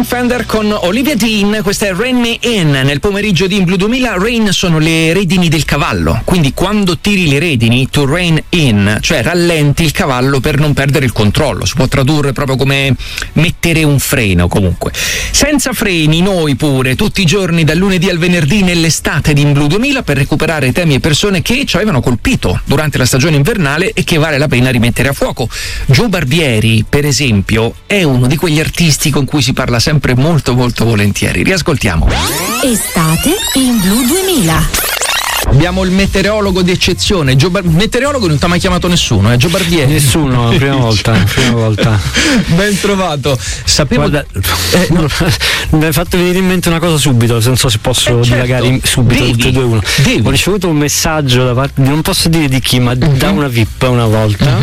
Sam Fender con Olivia Dean, questa è Rein Me In. Nel pomeriggio di In Blue 2000, rein sono le redini del cavallo, quindi quando tiri le redini tu rein in, cioè rallenti il cavallo per non perdere il controllo. Si può tradurre proprio come mettere un freno. Comunque senza freni noi pure tutti i giorni dal lunedì al venerdì nell'estate di In Blue 2000 per recuperare temi e persone che ci avevano colpito durante la stagione invernale e che vale la pena rimettere a fuoco. Joe Barbieri, per esempio, è uno di quegli artisti con cui si parla sempre molto molto volentieri. Riascoltiamo. Estate in Blue 2000. Abbiamo il meteorologo D'eccezione. Meteorologo non ti ha mai chiamato nessuno, Joe Barbieri? Nessuno, prima volta. Ben trovato. Sapevo. Guarda, mi hai fatto venire in mente una cosa subito, non so se posso dilagare subito. Devi. 3, 2, 1. Ho ricevuto un messaggio da parte, non posso dire di chi, ma da una VIP una volta,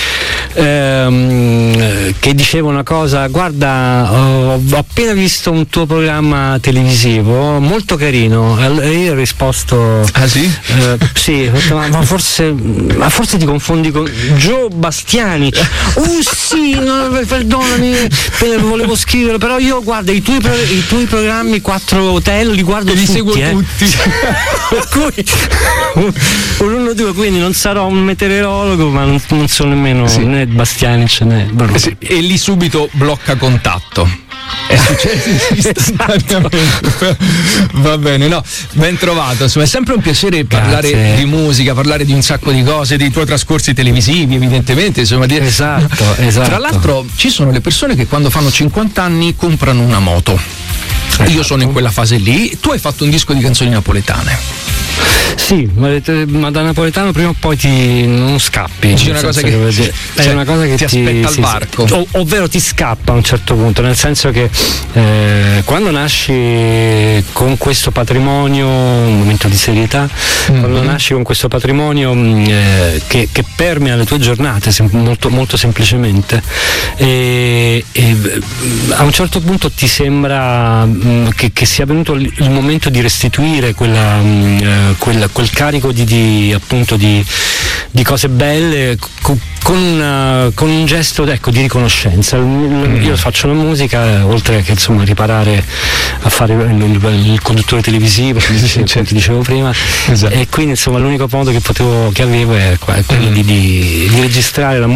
che diceva una cosa: guarda, ho appena visto un tuo programma televisivo molto carino. E io ho risposto: ah sì? Sì, ma forse ti confondi con Joe Bastiani. Sì, no, perdonami, volevo scrivere, però io guarda i tuoi programmi 4 hotel li guardo li tutti, seguo tutti. Per cui un 1-2, quindi non sarò un meteorologo, ma non sono nemmeno né Bastiani né Bruno. Sì, e lì subito blocca contatto. È successo istantaneamente. Va bene, no, ben trovato. Insomma, è sempre un piacere parlare di musica, parlare di un sacco di cose, dei tuoi trascorsi televisivi, evidentemente. Insomma, Esatto. Tra l'altro, ci sono le persone che quando fanno 50 anni comprano una moto. Io sono in quella fase lì. Tu hai fatto un disco di canzoni napoletane. Sì, ma da napoletano prima o poi non scappi. C'è una cosa è una cosa che ti aspetta al varco. Ovvero ti scappa a un certo punto, nel senso che quando nasci con questo patrimonio, un momento di serietà, quando nasci con questo patrimonio che permea le tue giornate molto, molto semplicemente, e a un certo punto ti sembra che sia venuto il momento di restituire quel carico di cose belle con un gesto di riconoscenza. Io faccio la musica, oltre che insomma riparare a fare il conduttore televisivo, come ti dicevo prima, e quindi insomma l'unico modo che avevo è quello di registrare la